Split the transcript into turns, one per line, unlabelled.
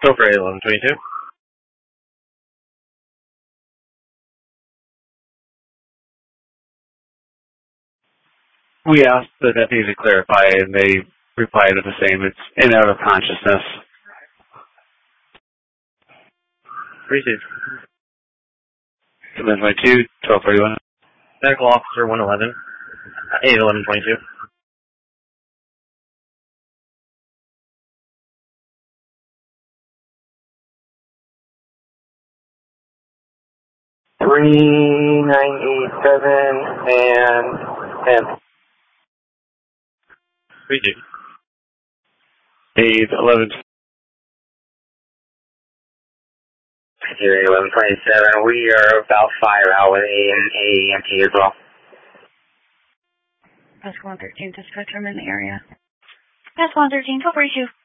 Go for 1122. We asked the deputy to clarify, and they replied with the same. It's in and out of consciousness. Received. 1122, 1231. Medical officer 111, 81122.
Three 987 and 10.
Received. 811.
1127. We are about 5 out with AEMT as well.
Pascal 113, dispatch, I'm in the area. Pascal 113, 1242.